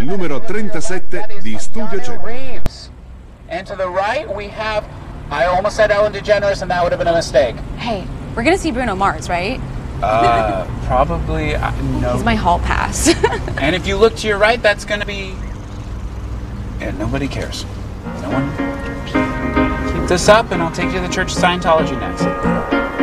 il numero 37 di Studio 100. Reeves. And to the right, we have, I almost said Ellen DeGeneres, and that would have been a mistake. Hey, we're gonna see Bruno Mars, right? Probably, no. He's my hall pass. And if you look to your right, that's going to be... Yeah, nobody cares. No one cares. Keep this up, and I'll take you to the Church of Scientology next.